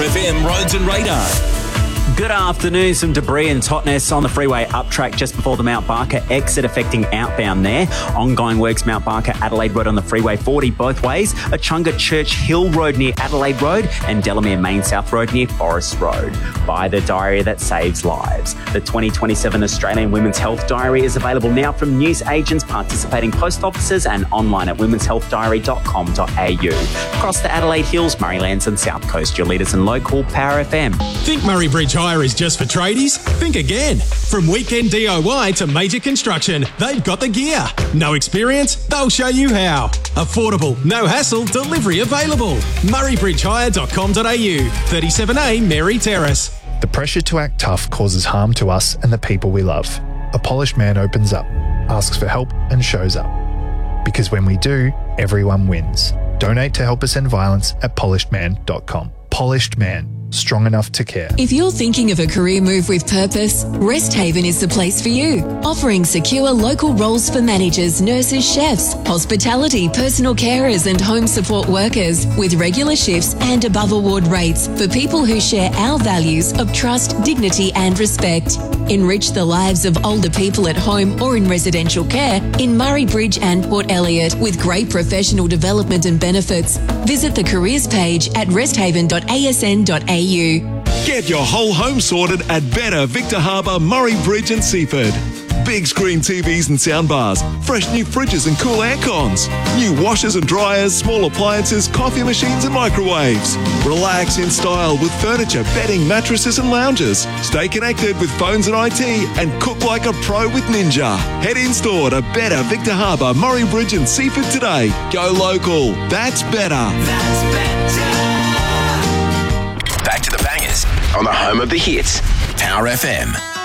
FM Roads and Radar. Good afternoon. Some debris and totness on the freeway up track just before the Mount Barker exit affecting outbound there. Ongoing works Mount Barker Adelaide Road on the freeway 40 both ways. Achunga Church Hill Road near Adelaide Road and Delamere Main South Road near Forest Road. Buy the diary that saves lives. The 2027 Australian Women's Health Diary is available now from news agents, participating post offices and online at womenshealthdiary.com.au. Across the Adelaide Hills, Murraylands and South Coast, your leaders in local Power FM. Think Murray Bridge Hire is just for tradies? Think again. From weekend DIY to major construction, they've got the gear. No experience? They'll show you how. Affordable, no hassle, delivery available. murraybridgehire.com.au, 37A Mary Terrace. The pressure to act tough causes harm to us and the people we love. A polished man opens up, asks for help and shows up. Because when we do, everyone wins. Donate to help us end violence at polishedman.com. Polished Man. Strong enough to care. If you're thinking of a career move with purpose, Resthaven is the place for you. Offering secure local roles for managers, nurses, chefs, hospitality, personal carers and home support workers with regular shifts and above award rates for people who share our values of trust, dignity and respect. Enrich the lives of older people at home or in residential care in Murray Bridge and Port Elliot with great professional development and benefits. Visit the careers page at resthaven.asn.au. Get your whole home sorted at Better Victor Harbour, Murray Bridge and Seaford. Big screen TVs and soundbars, fresh new fridges and cool air cons, new washers and dryers, small appliances, coffee machines and microwaves. Relax in style with furniture, bedding, mattresses and lounges. Stay connected with phones and IT and cook like a pro with Ninja. Head in store to Better Victor Harbour, Murray Bridge and Seaford today. Go local. That's better. That's better. Back to the bangers on the home of the hits, Power FM.